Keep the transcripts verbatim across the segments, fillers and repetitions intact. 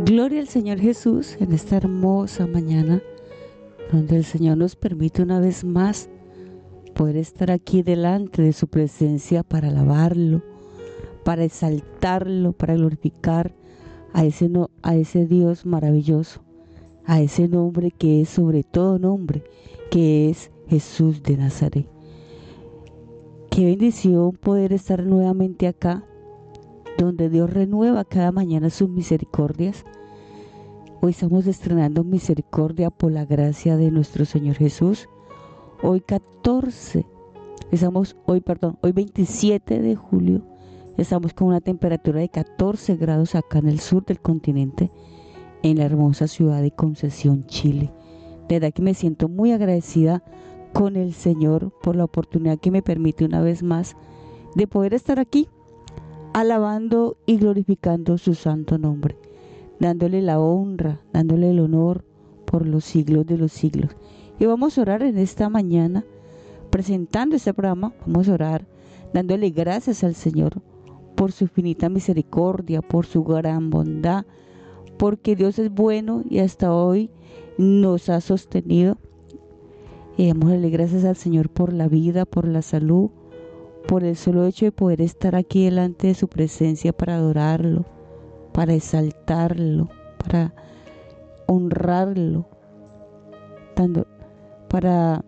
Gloria al Señor Jesús en esta hermosa mañana, donde el Señor nos permite una vez más poder estar aquí delante de su presencia para alabarlo, para exaltarlo, para glorificar a ese, no, a ese Dios maravilloso, a ese nombre que es sobre todo nombre, que es Jesús de Nazaret. Qué bendición poder estar nuevamente acá, donde Dios renueva cada mañana sus misericordias. Hoy estamos estrenando misericordia por la gracia de nuestro Señor Jesús. Hoy catorce, estamos hoy, perdón, hoy veintisiete de julio, estamos con una temperatura de catorce grados acá en el sur del continente, en la hermosa ciudad de Concepción, Chile. De verdad que me siento muy agradecida con el Señor por la oportunidad que me permite una vez más de poder estar aquí, alabando y glorificando su santo nombre, dándole la honra, dándole el honor por los siglos de los siglos. Y vamos a orar en esta mañana, presentando este programa, vamos a orar dándole gracias al Señor por su infinita misericordia, por su gran bondad, porque Dios es bueno y hasta hoy nos ha sostenido. Y vamos a darle gracias al Señor por la vida, por la salud, por el solo hecho de poder estar aquí delante de su presencia para adorarlo, para exaltarlo, para honrarlo, dando, para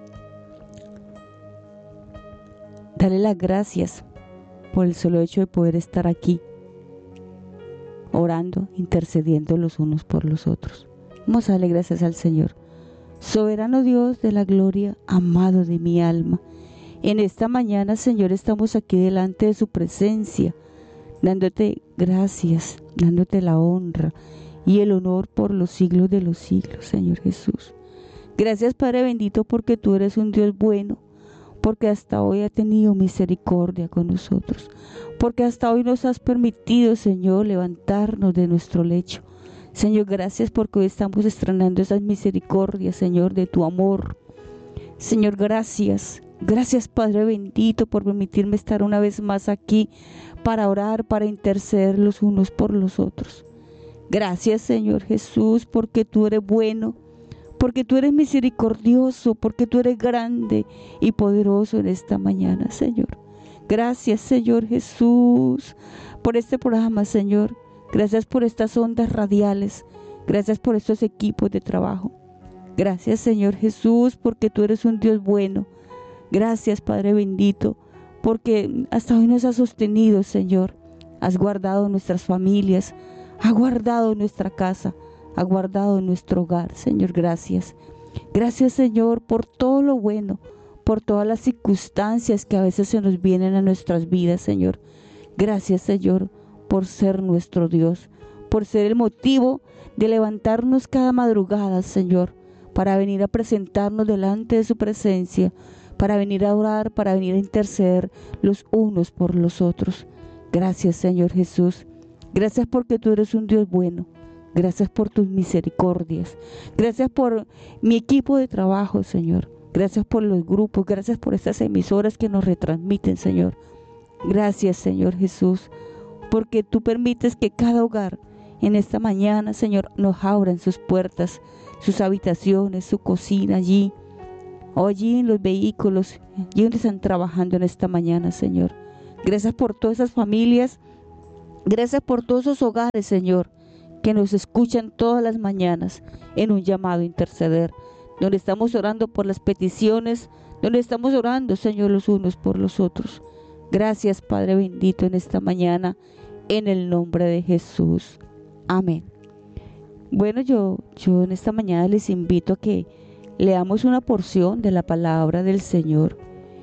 darle las gracias por el solo hecho de poder estar aquí, orando, intercediendo los unos por los otros. Vamos a darle gracias al Señor. Soberano Dios de la gloria, amado de mi alma, en esta mañana, Señor, estamos aquí delante de su presencia, dándote gracias, dándote la honra y el honor por los siglos de los siglos, Señor Jesús. Gracias, Padre bendito, porque tú eres un Dios bueno, porque hasta hoy has tenido misericordia con nosotros, porque hasta hoy nos has permitido, Señor, levantarnos de nuestro lecho. Señor, gracias porque hoy estamos estrenando esas misericordias, Señor, de tu amor. Señor, gracias. Gracias, Padre bendito, por permitirme estar una vez más aquí para orar, para interceder los unos por los otros. Gracias, Señor Jesús, porque tú eres bueno, porque tú eres misericordioso, porque tú eres grande y poderoso en esta mañana, Señor. Gracias, Señor Jesús, por este programa, Señor. Gracias por estas ondas radiales. Gracias por estos equipos de trabajo. Gracias, Señor Jesús, porque tú eres un Dios bueno. Gracias, Padre bendito, porque hasta hoy nos has sostenido, Señor. Has guardado nuestras familias, has guardado nuestra casa, has guardado nuestro hogar, Señor. Gracias. Gracias, Señor, por todo lo bueno, por todas las circunstancias que a veces se nos vienen a nuestras vidas, Señor. Gracias, Señor, por ser nuestro Dios, por ser el motivo de levantarnos cada madrugada, Señor, para venir a presentarnos delante de su presencia, para venir a orar, para venir a interceder los unos por los otros. Gracias, Señor Jesús. Gracias porque tú eres un Dios bueno. Gracias por tus misericordias. Gracias por mi equipo de trabajo, Señor. Gracias por los grupos. Gracias por estas emisoras que nos retransmiten, Señor. Gracias, Señor Jesús, porque tú permites que cada hogar en esta mañana, Señor, nos abran sus puertas, sus habitaciones, su cocina allí, o allí en los vehículos, allí donde están trabajando en esta mañana, Señor. Gracias por todas esas familias, gracias por todos esos hogares, Señor, que nos escuchan todas las mañanas en un llamado a interceder, donde estamos orando por las peticiones, donde estamos orando, Señor, los unos por los otros. Gracias, Padre bendito, en esta mañana, en el nombre de Jesús. Amén. Bueno, yo, yo en esta mañana les invito a que leamos una porción de la palabra del Señor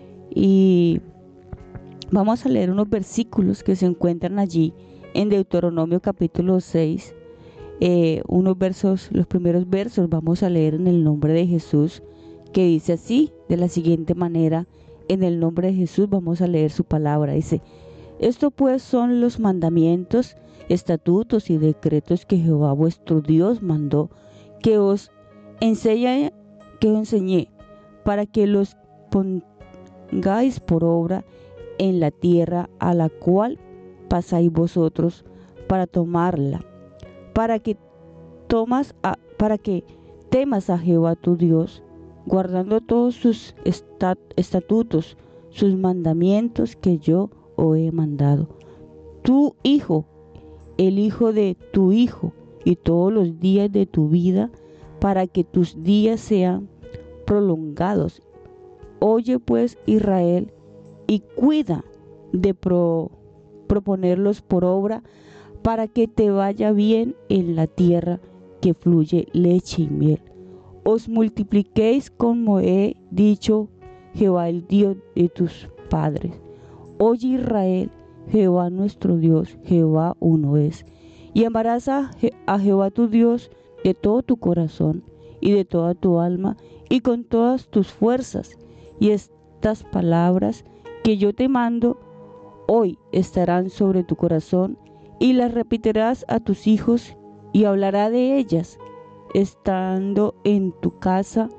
y vamos a leer unos versículos que se encuentran allí en Deuteronomio capítulo seis, eh, unos versos, los primeros versos vamos a leer en el nombre de Jesús, que dice así, de la siguiente manera: en el nombre de Jesús vamos a leer su palabra. Dice: esto pues son los mandamientos, estatutos y decretos que Jehová vuestro Dios mandó, que os enseñe, que os enseñé, para que los pongáis por obra en la tierra a la cual pasáis vosotros para tomarla, para que tomas a, para que temas a Jehová tu Dios, guardando todos sus estat, estatutos, sus mandamientos que yo os he mandado. Tu hijo, el hijo de tu hijo, y todos los días de tu vida, para que tus días sean prolongados. Oye pues, Israel, y cuida de pro, proponerlos por obra, para que te vaya bien en la tierra que fluye leche y miel. Os multipliquéis como he dicho Jehová, el Dios de tus padres. Oye Israel, Jehová nuestro Dios, Jehová uno es. Y amarás a, Je- a Jehová tu Dios de todo tu corazón y de toda tu alma y con todas tus fuerzas. Y estas palabras que yo te mando hoy estarán sobre tu corazón, y las repetirás a tus hijos, y hablará de ellas estando en tu casa,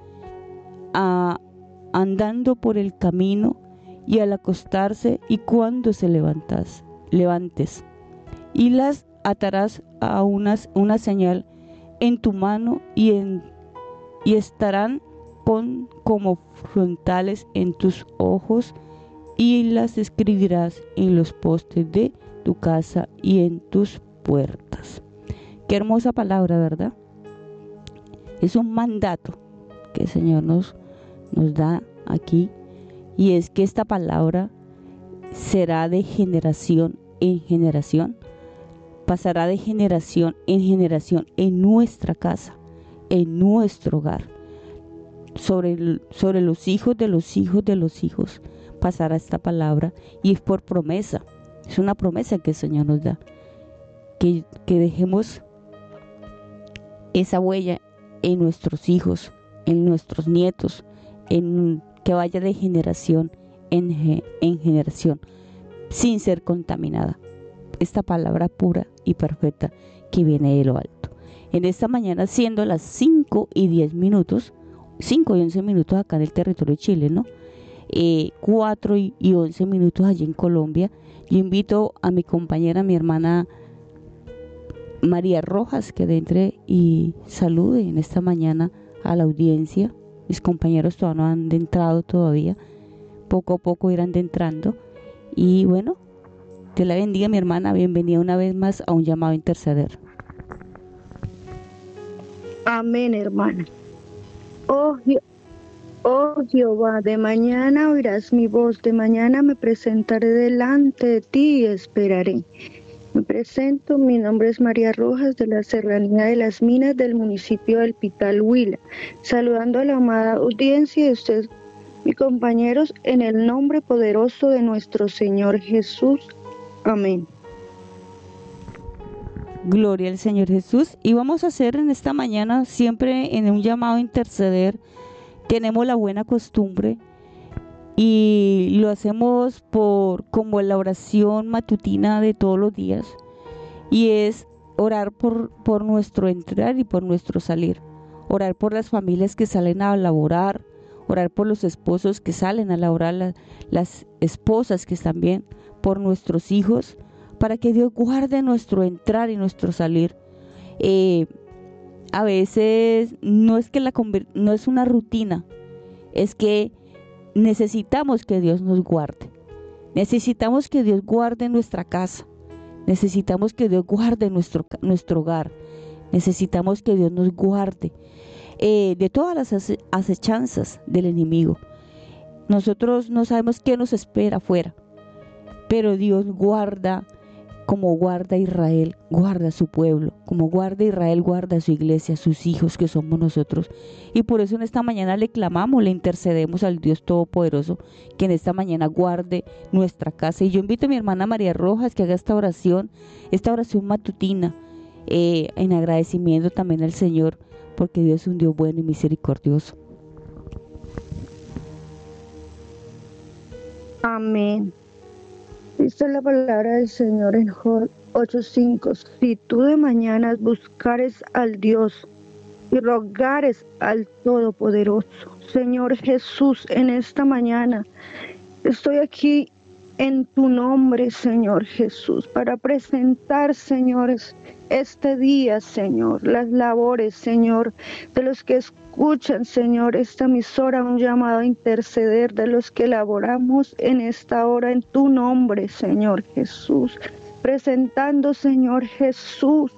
a, andando por el camino, y al acostarse, y cuando se levantas, levantes. Y las atarás a unas, una señal en tu mano, y, en, y estarán con, como frontales en tus ojos, y las escribirás en los postes de tu casa y en tus puertas. Qué hermosa palabra, ¿verdad? Es un mandato que el Señor nos, nos da aquí, y es que esta palabra será de generación en generación, pasará de generación en generación en nuestra casa, en nuestro hogar, sobre, sobre los hijos de los hijos de los hijos pasará esta palabra, y es por promesa, es una promesa que el Señor nos da, que, que dejemos esa huella en nuestros hijos, en nuestros nietos, en, que vaya de generación en, en generación, sin ser contaminada. Esta palabra pura y perfecta que viene de lo alto. En esta mañana, siendo las cinco y diez minutos, cinco y once minutos acá en el territorio chileno, eh, cuatro y once minutos allí en Colombia, yo invito a mi compañera, mi hermana María Rojas, que entre y salude en esta mañana a la audiencia. Mis compañeros todavía no han entrado todavía, poco a poco irán entrando. Y bueno, te la bendiga, mi hermana, bienvenida una vez más a un llamado a interceder. Amén, hermana. Oh, Je- oh Jehová, de mañana oirás mi voz, de mañana me presentaré delante de ti y esperaré. Me presento, mi nombre es María Rojas, de la Serranía de las Minas del municipio del Pital, Huila, saludando a la amada audiencia de ustedes, mis compañeros, en el nombre poderoso de nuestro Señor Jesús. Amén. Gloria al Señor Jesús. Y vamos a hacer en esta mañana, siempre en un llamado a interceder, tenemos la buena costumbre, y lo hacemos por como la oración matutina de todos los días, y es orar por, por nuestro entrar y por nuestro salir, orar por las familias que salen a laborar, orar por los esposos que salen a laborar, la, las esposas que están bien, por nuestros hijos, para que Dios guarde nuestro entrar y nuestro salir. Eh, a veces no es que la conver- no es una rutina, es que necesitamos que Dios nos guarde, necesitamos que Dios guarde nuestra casa, necesitamos que Dios guarde nuestro, nuestro hogar, necesitamos que Dios nos guarde eh, de todas las ace- acechanzas del enemigo. Nosotros no sabemos qué nos espera afuera, pero Dios guarda, como guarda Israel, guarda a su pueblo, como guarda Israel, guarda a su iglesia, a sus hijos que somos nosotros. Y por eso en esta mañana le clamamos, le intercedemos al Dios Todopoderoso, que en esta mañana guarde nuestra casa. Y yo invito a mi hermana María Rojas que haga esta oración, esta oración matutina, eh, en agradecimiento también al Señor, porque Dios es un Dios bueno y misericordioso. Amén. Esta es la palabra del Señor en Job ocho cinco. Si tú de mañana buscares al Dios y rogares al Todopoderoso, Señor Jesús, en esta mañana estoy aquí en tu nombre, Señor Jesús, para presentar, señores, este día, Señor, las labores, Señor, de los que escuchan, Señor, esta emisora, un llamado a interceder, de los que laboramos en esta hora en tu nombre, Señor Jesús, presentando, Señor Jesús,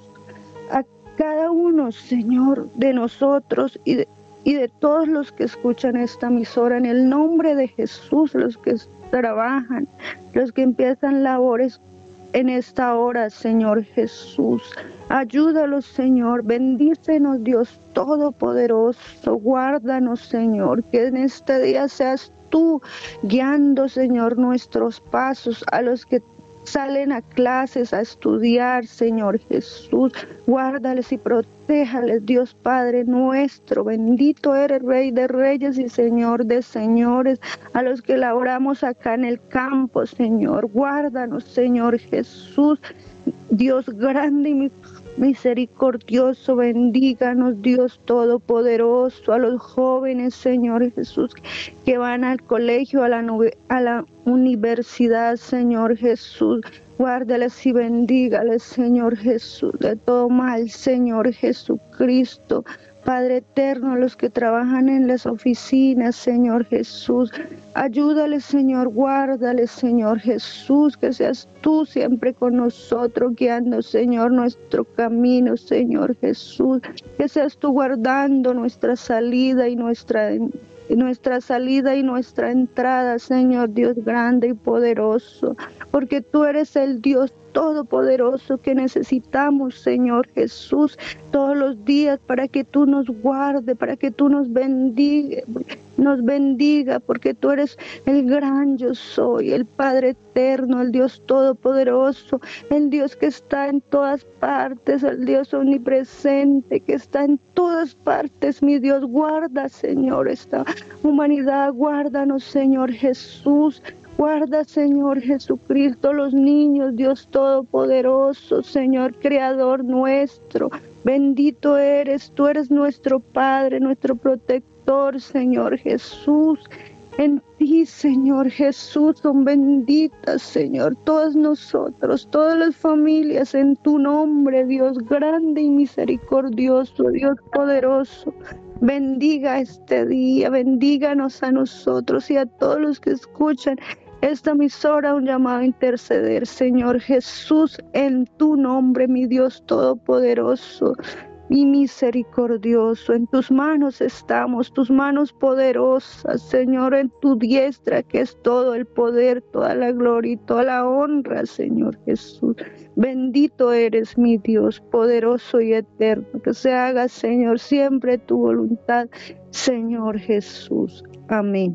a cada uno, Señor, de nosotros y de, y de todos los que escuchan esta emisora, en el nombre de Jesús, los que trabajan, los que empiezan labores en esta hora, Señor Jesús. Ayúdalos, Señor. Bendícenos, Dios Todopoderoso. Guárdanos, Señor. Que en este día seas tú guiando, Señor, nuestros pasos a los que salen a clases, a estudiar, Señor Jesús. Guárdales y protéjales, Dios Padre nuestro. Bendito eres, Rey de Reyes y Señor de Señores. A los que laboramos acá en el campo, Señor. Guárdanos, Señor Jesús. Dios grande y misericordioso, bendíganos, Dios Todopoderoso, a los jóvenes, Señor Jesús, que van al colegio, a la, nube, a la universidad, Señor Jesús. Guárdales y bendígales, Señor Jesús, de todo mal, Señor Jesucristo. Padre eterno, los que trabajan en las oficinas, Señor Jesús, ayúdales, Señor, guárdales, Señor Jesús, que seas tú siempre con nosotros, guiando, Señor, nuestro camino, Señor Jesús, que seas tú guardando nuestra salida y nuestra nuestra salida y nuestra entrada, Señor Dios grande y poderoso, porque tú eres el Dios todopoderoso que necesitamos, Señor Jesús, todos los días para que tú nos guardes, para que tú nos bendiga, nos bendiga, porque tú eres el gran yo soy, el Padre eterno, el Dios todopoderoso, el Dios que está en todas partes, el Dios omnipresente que está en todas partes. Mi Dios, guarda, Señor, esta humanidad, guárdanos, Señor Jesús. Guarda, Señor Jesucristo, los niños, Dios Todopoderoso, Señor Creador nuestro. Bendito eres, tú eres nuestro Padre, nuestro protector, Señor Jesús. En ti, Señor Jesús, son benditas, Señor, todas nosotros, todas las familias, en tu nombre, Dios grande y misericordioso, Dios poderoso. Bendiga este día, bendíganos a nosotros y a todos los que escuchan esta emisora, un llamado a interceder, Señor Jesús, en tu nombre, mi Dios todopoderoso y misericordioso. En tus manos estamos, tus manos poderosas, Señor, en tu diestra, que es todo el poder, toda la gloria y toda la honra, Señor Jesús. Bendito eres, mi Dios, poderoso y eterno. Que se haga, Señor, siempre tu voluntad, Señor Jesús. Amén.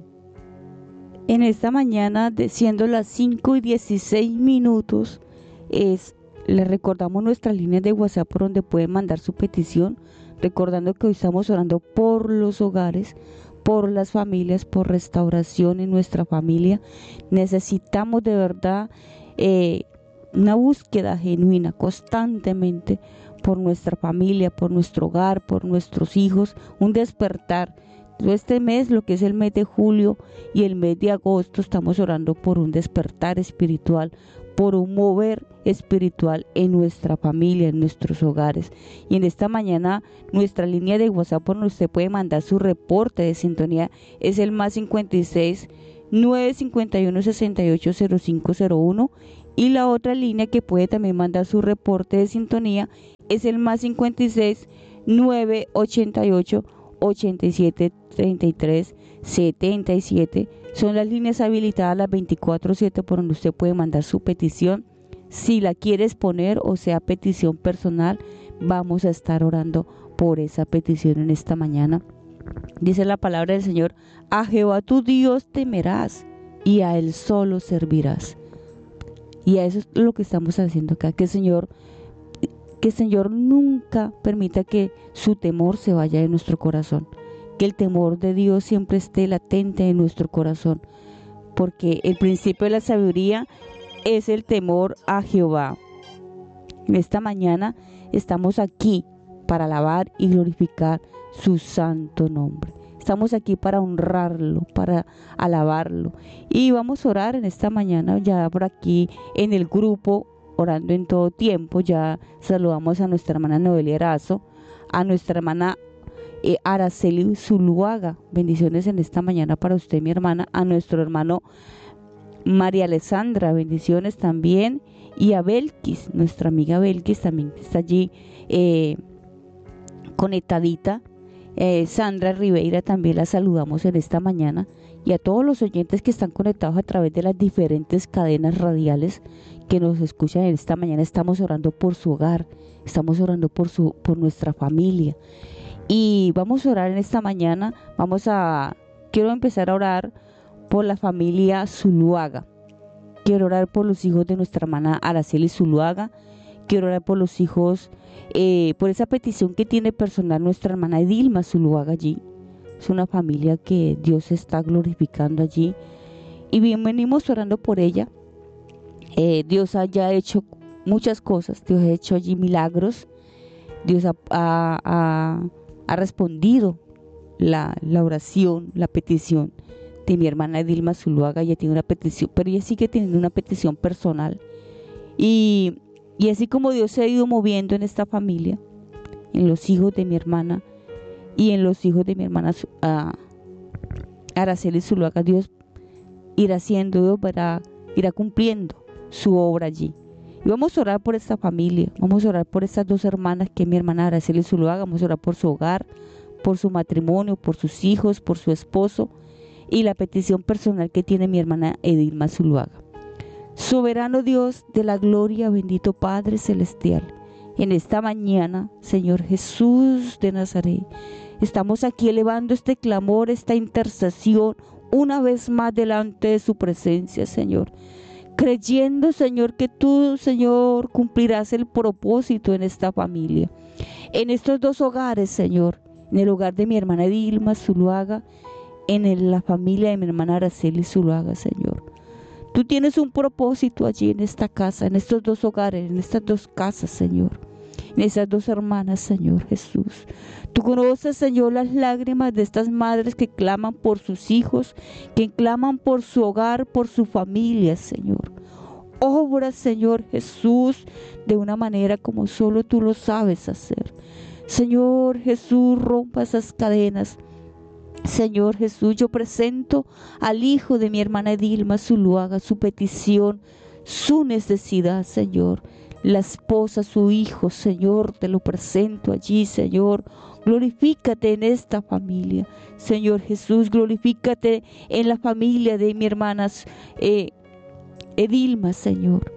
En esta mañana, de siendo las cinco y dieciséis minutos, es, le recordamos nuestras líneas de WhatsApp por donde pueden mandar su petición, recordando que hoy estamos orando por los hogares, por las familias, por restauración en nuestra familia. Necesitamos de verdad eh, una búsqueda genuina, constantemente, por nuestra familia, por nuestro hogar, por nuestros hijos, un despertar. Este mes, lo que es el mes de julio y el mes de agosto, estamos orando por un despertar espiritual, por un mover espiritual en nuestra familia, en nuestros hogares. Y en esta mañana, nuestra línea de WhatsApp por donde usted puede mandar su reporte de sintonía es el más cincuenta y seis, nueve cincuenta y uno, sesenta y ocho, cero cinco cero uno, y la otra línea que puede también mandar su reporte de sintonía es el más cincuenta y seis, nueve ochenta y ocho, ochenta y siete, treinta y tres, setenta y siete. Son las líneas habilitadas las veinticuatro siete por donde usted puede mandar su petición. Si la quieres poner, o sea, petición personal, vamos a estar orando por esa petición en esta mañana. Dice la palabra del Señor: a Jehová tu Dios temerás y a Él solo servirás. Y a eso es lo que estamos haciendo acá, que el Señor que el Señor nunca permita que su temor se vaya de nuestro corazón, que el temor de Dios siempre esté latente en nuestro corazón, porque el principio de la sabiduría es el temor a Jehová. En esta mañana estamos aquí para alabar y glorificar su santo nombre. Estamos aquí para honrarlo, para alabarlo. Y vamos a orar en esta mañana ya por aquí en el grupo, orando en todo tiempo. Ya saludamos a nuestra hermana Noelia Erazo, a nuestra hermana eh, Araceli Zuluaga. Bendiciones en esta mañana para usted, mi hermana. A nuestro hermano María Alessandra, bendiciones también. Y a Belkis, nuestra amiga Belkis también está allí eh, conectadita. Eh, Sandra Ribeira también la saludamos en esta mañana, y a todos los oyentes que están conectados a través de las diferentes cadenas radiales que nos escuchan en esta mañana. Estamos orando por su hogar, estamos orando por su, por nuestra familia, y vamos a orar en esta mañana. Vamos a, quiero empezar a orar por la familia Zuluaga. Quiero orar por los hijos de nuestra hermana Araceli Zuluaga. Quiero orar por los hijos, eh, por esa petición que tiene personal nuestra hermana Edilma Zuluaga allí. Es una familia que Dios está glorificando allí. Y bien, venimos orando por ella. Eh, Dios haya hecho muchas cosas. Dios ha hecho allí milagros. Dios ha, ha, ha, ha respondido la, la oración, la petición de mi hermana Edilma Zuluaga. Ella tiene una petición, pero ella sigue teniendo una petición personal. Y, y así como Dios se ha ido moviendo en esta familia, en los hijos de mi hermana y en los hijos de mi hermana uh, Araceli Zuluaga, Dios irá haciendo, Dios irá, irá cumpliendo su obra allí. Y vamos a orar por esta familia, vamos a orar por estas dos hermanas que es mi hermana Araceli Zuluaga. Vamos a orar por su hogar, por su matrimonio, por sus hijos, por su esposo, y la petición personal que tiene mi hermana Edilma Zuluaga. Soberano Dios de la gloria, bendito Padre Celestial, en esta mañana, Señor Jesús de Nazaret, estamos aquí elevando este clamor, esta intercesión, una vez más delante de su presencia, Señor, creyendo, Señor, que tú, Señor, cumplirás el propósito en esta familia, en estos dos hogares, Señor, en el hogar de mi hermana Edilma Zuluaga, en el, la familia de mi hermana Araceli Zuluaga, Señor. Tú tienes un propósito allí en esta casa, en estos dos hogares, en estas dos casas, Señor, en esas dos hermanas, Señor Jesús. Tú conoces, Señor, las lágrimas de estas madres que claman por sus hijos, que claman por su hogar, por su familia, Señor. Obra, Señor Jesús, de una manera como solo tú lo sabes hacer. Señor Jesús, rompa esas cadenas. Señor Jesús, yo presento al hijo de mi hermana Edilma Zuluaga su petición, su necesidad, Señor. La esposa, su hijo, Señor, te lo presento allí, Señor. Glorifícate en esta familia, Señor Jesús. Glorifícate en la familia de mi hermana eh, Edilma, Señor.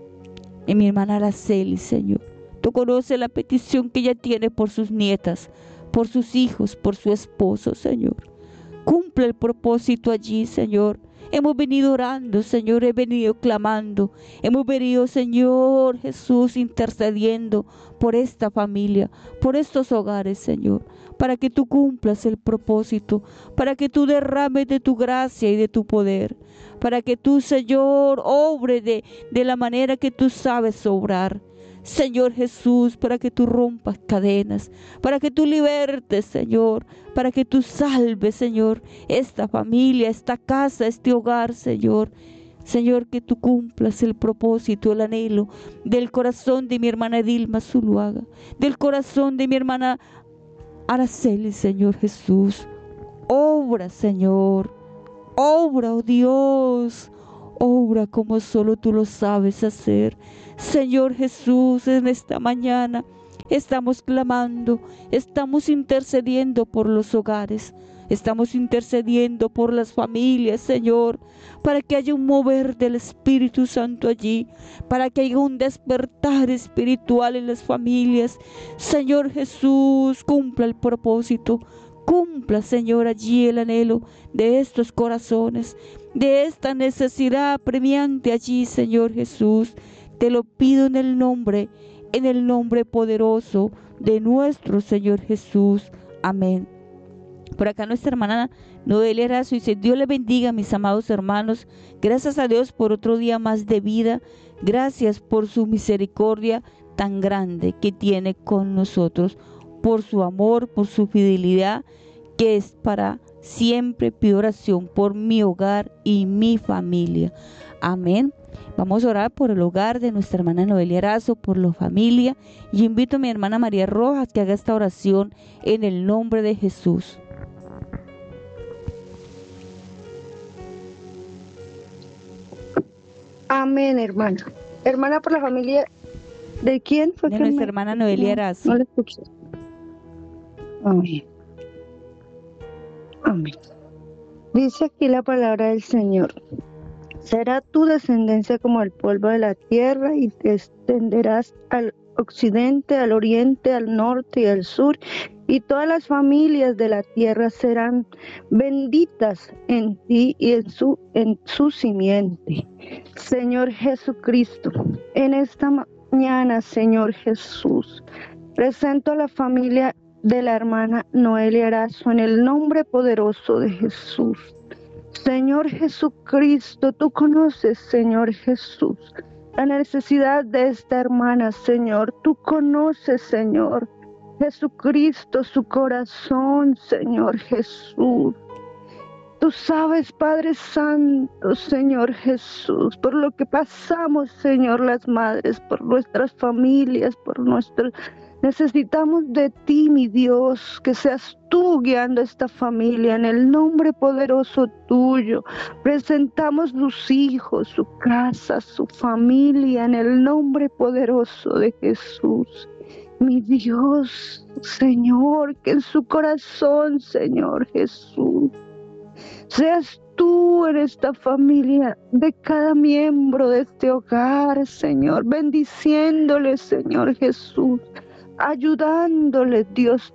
En mi hermana Araceli, Señor. Tú conoces la petición que ella tiene por sus nietas, por sus hijos, por su esposo, Señor. Cumple el propósito allí, Señor. Hemos venido orando, Señor, he venido clamando. Hemos venido, Señor Jesús, intercediendo por esta familia, por estos hogares, Señor, para que tú cumplas el propósito, para que tú derrames de tu gracia y de tu poder, para que tú, Señor, obre de, de la manera que tú sabes obrar. Señor Jesús, para que tú rompas cadenas, para que tú libertes, Señor, para que tú salves, Señor, esta familia, esta casa, este hogar, Señor. Señor, que tú cumplas el propósito, el anhelo del corazón de mi hermana Edilma Zuluaga, del corazón de mi hermana Araceli, Señor Jesús. Obra, Señor, obra, oh Dios, obra como solo tú lo sabes hacer. Señor Jesús, en esta mañana estamos clamando, estamos intercediendo por los hogares, estamos intercediendo por las familias, Señor, para que haya un mover del Espíritu Santo allí, para que haya un despertar espiritual en las familias. Señor Jesús, cumpla el propósito, cumpla, Señor, allí el anhelo de estos corazones, de esta necesidad premiante allí, Señor Jesús. Te lo pido en el nombre, en el nombre poderoso de nuestro Señor Jesús. Amén. Por acá nuestra hermana Noelia Erazo dice: Dios le bendiga, mis amados hermanos. Gracias a Dios por otro día más de vida. Gracias por su misericordia tan grande que tiene con nosotros, por su amor, por su fidelidad que es para siempre. Pido oración por mi hogar y mi familia. Amén. Vamos a orar por el hogar de nuestra hermana Noelia Erazo, por la familia. Y invito a mi hermana María Rojas que haga esta oración en el nombre de Jesús. Amén, hermana. Hermana, por la familia, ¿de quién fue? De que nuestra me... hermana Noelia Erazo. No la escuché. Amén. Amén. Dice aquí la palabra del Señor. Será tu descendencia como el polvo de la tierra y te extenderás al occidente, al oriente, al norte y al sur, y todas las familias de la tierra serán benditas en ti y en su, en su simiente. Señor Jesucristo, en esta mañana, Señor Jesús, presento a la familia de la hermana Noelia Erazo en el nombre poderoso de Jesús. Señor Jesucristo, tú conoces, Señor Jesús, la necesidad de esta hermana, Señor. Tú conoces, Señor Jesucristo, su corazón, Señor Jesús. Tú sabes, Padre Santo, Señor Jesús, por lo que pasamos, Señor, las madres, por nuestras familias, por nuestros... Necesitamos de ti, mi Dios, que seas tú guiando a esta familia en el nombre poderoso tuyo. Presentamos sus hijos, su casa, su familia en el nombre poderoso de Jesús. Mi Dios, Señor, que en su corazón, Señor Jesús, seas tú en esta familia, de cada miembro de este hogar, Señor, bendiciéndole, Señor Jesús, ayudándole, Dios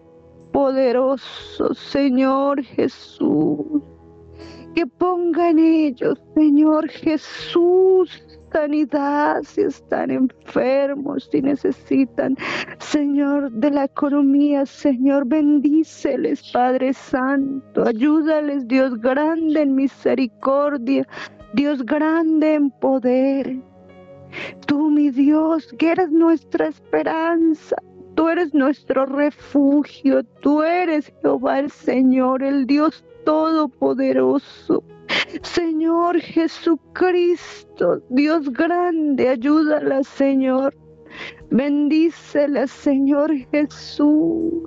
poderoso, Señor Jesús, que ponga en ellos, Señor Jesús, sanidad si están enfermos, si necesitan, Señor, de la economía, Señor, bendíceles, Padre Santo, ayúdales, Dios grande en misericordia, Dios grande en poder. Tú, mi Dios, que eres nuestra esperanza, tú eres nuestro refugio, tú eres Jehová el Señor, el Dios todopoderoso. Señor Jesucristo, Dios grande, ayúdala, Señor. Bendícela, Señor Jesús.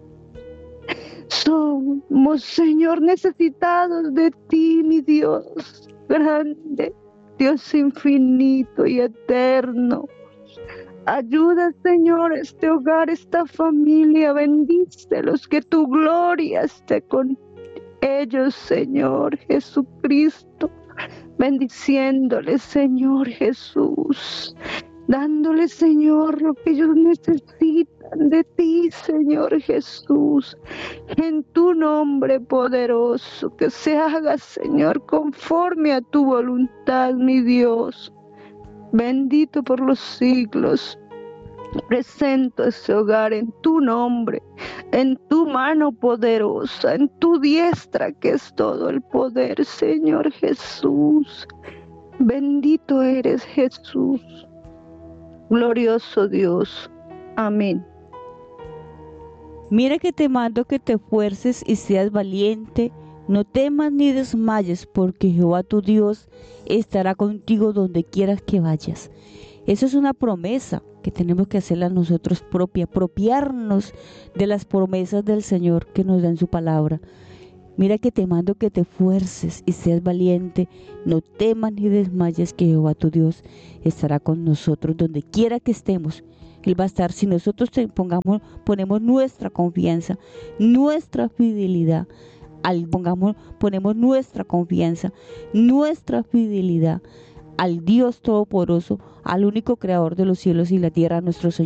Somos, Señor, necesitados de ti, mi Dios grande, Dios infinito y eterno. Ayuda, Señor, este hogar, esta familia, bendícelos, que tu gloria esté con ellos, Señor Jesucristo, bendiciéndoles, Señor Jesús, dándoles, Señor, lo que ellos necesitan de ti, Señor Jesús, en tu nombre poderoso, que se haga, Señor, conforme a tu voluntad, mi Dios. Bendito por los siglos. Presento ese hogar en tu nombre, en tu mano poderosa, en tu diestra que es todo el poder, Señor Jesús. Bendito eres, Jesús. Glorioso Dios. Amén. Mira que te mando que te esfuerces y seas valiente. No temas ni desmayes, porque Jehová tu Dios estará contigo donde quieras que vayas. Eso es una promesa que tenemos que hacerla nosotros propia, apropiarnos de las promesas del Señor que nos da en su palabra. Mira que te mando que te esfuerces y seas valiente. No temas ni desmayes, que Jehová tu Dios estará con nosotros donde quiera que estemos. Él va a estar si nosotros te pongamos, ponemos nuestra confianza, nuestra fidelidad. Al pongamos, ponemos nuestra confianza, nuestra fidelidad al Dios Todopoderoso, al único Creador de los cielos y la tierra, nuestro Señor